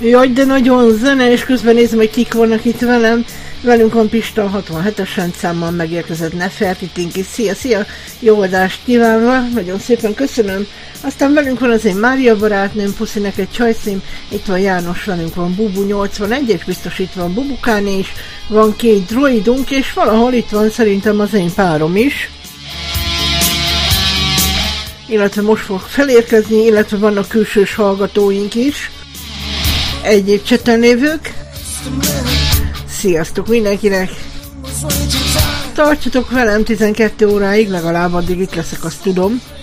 Jaj, de nagyon zene, és közben nézem, hogy kik vannak itt velem. Velünk van Pista, 67-es rendszámmal megérkezett Nefertiti. Szia, jó adást kívánva, nagyon szépen köszönöm. Aztán velünk van az én Mária barátnőm, puszi neked csajszím, itt van János, velünk van Bubu 81, és biztos itt van Bubukán is, van 2 droidunk, és valahol itt van szerintem az én párom is. Illetve most fog felérkezni, illetve vannak külsős hallgatóink is. Egyéb cseten lévők. Sziasztok mindenkinek! Tartsatok velem 12 óráig, legalább addig itt leszek, azt tudom.